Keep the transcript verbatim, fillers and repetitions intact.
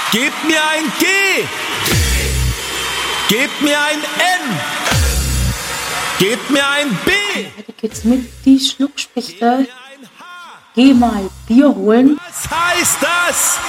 Gib mir ein G. Gib mir ein N. Gib mir ein B. Hätte ich jetzt mit die Schluckspechte. Geh mal Bier holen. Was heißt das?